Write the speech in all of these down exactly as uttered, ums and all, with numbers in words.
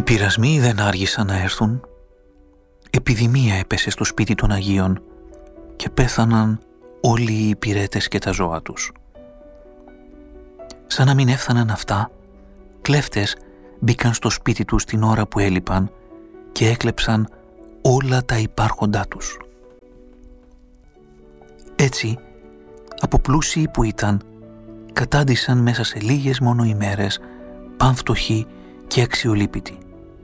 Οι πειρασμοί δεν άργησαν να έρθουν. Επιδημία έπεσε στο σπίτι των Αγίων και πέθαναν όλοι οι υπηρέτες και τα ζώα τους. Σαν να μην έφταναν αυτά, κλέφτες μπήκαν στο σπίτι τους την ώρα που έλειπαν και έκλεψαν όλα τα υπάρχοντά τους. Έτσι, από πλούσιοι που ήταν, κατάντησαν μέσα σε λίγες μόνο ημέρες πανφτωχοί και αξιολύπητοι.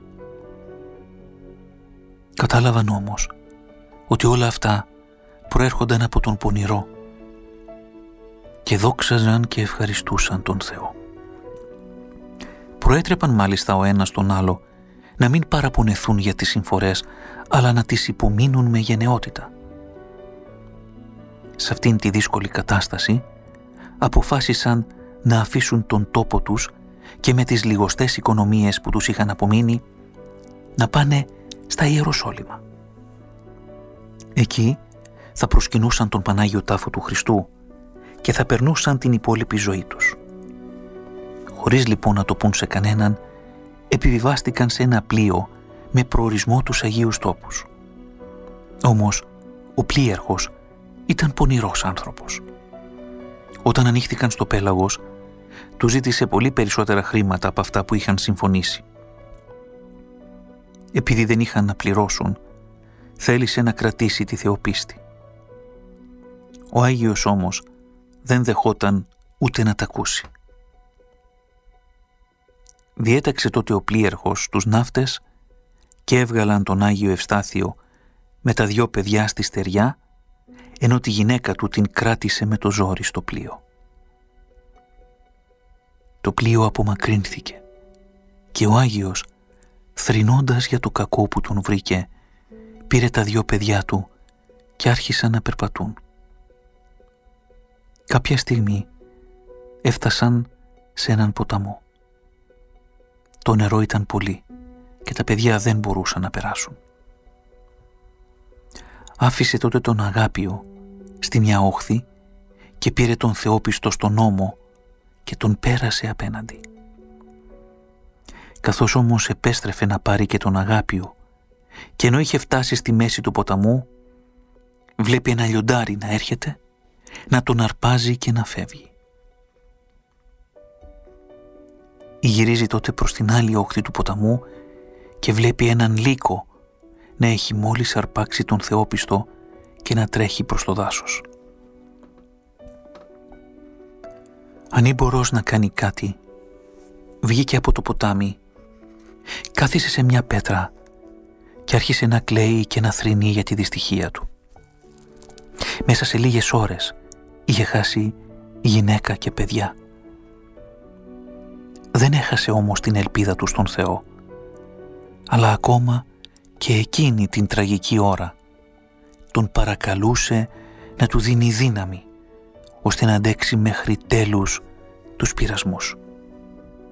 Κατάλαβαν όμως ότι όλα αυτά προέρχονταν από τον πονηρό και δόξαζαν και ευχαριστούσαν τον Θεό. Προέτρεπαν μάλιστα ο ένας τον άλλο να μην παραπονεθούν για τις συμφορές, αλλά να τις υπομείνουν με γενναιότητα. Σε αυτήν τη δύσκολη κατάσταση αποφάσισαν να αφήσουν τον τόπο τους και με τις λιγοστές οικονομίες που τους είχαν απομείνει να πάνε στα Ιεροσόλυμα. Εκεί θα προσκυνούσαν τον Πανάγιο Τάφο του Χριστού και θα περνούσαν την υπόλοιπη ζωή τους. Χωρίς λοιπόν να το πούν σε κανέναν, επιβιβάστηκαν σε ένα πλοίο με προορισμό τους Αγίους Τόπους. Όμως ο πλοίαρχος ήταν πονηρός άνθρωπος. Όταν ανοίχθηκαν στο πέλαγος, του ζήτησε πολύ περισσότερα χρήματα από αυτά που είχαν συμφωνήσει. Επειδή δεν είχαν να πληρώσουν, θέλησε να κρατήσει τη θεοπίστη. Ο Άγιος όμως δεν δεχόταν ούτε να τ' ακούσει. Διέταξε τότε ο πλοίαρχος τους ναύτες και έβγαλαν τον Άγιο Ευστάθιο με τα δυο παιδιά στη στεριά, ενώ τη γυναίκα του την κράτησε με το ζόρι στο πλοίο. Το πλοίο απομακρύνθηκε και ο Άγιος, θρηνώντας για το κακό που τον βρήκε, πήρε τα δυο παιδιά του και άρχισαν να περπατούν. Κάποια στιγμή έφτασαν σε έναν ποταμό. Το νερό ήταν πολύ και τα παιδιά δεν μπορούσαν να περάσουν. Άφησε τότε τον Αγάπιο στη μια όχθη και πήρε τον Θεόπιστο στον ώμο και τον πέρασε απέναντι. Καθώς όμως επέστρεφε να πάρει και τον Αγάπιο και ενώ είχε φτάσει στη μέση του ποταμού, βλέπει ένα λιοντάρι να έρχεται, να τον αρπάζει και να φεύγει. Γυρίζει τότε προς την άλλη όχθη του ποταμού και βλέπει έναν λύκο να έχει μόλις αρπάξει τον Θεόπιστο και να τρέχει προς το δάσος. Ανήμπορος να κάνει κάτι, βγήκε από το ποτάμι, κάθισε σε μια πέτρα και άρχισε να κλαίει και να θρηνεί για τη δυστυχία του. Μέσα σε λίγες ώρες είχε χάσει γυναίκα και παιδιά. Δεν έχασε όμως την ελπίδα του στον Θεό, αλλά ακόμα και εκείνη την τραγική ώρα τον παρακαλούσε να του δίνει δύναμη ώστε να αντέξει μέχρι τέλους τους πειρασμούς.